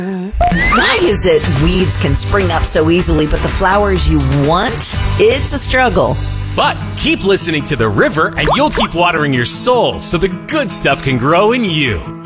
Why is it weeds can spring up so easily, but the flowers you want, it's a struggle? But keep listening to the river and you'll keep watering your soul so the good stuff can grow in you.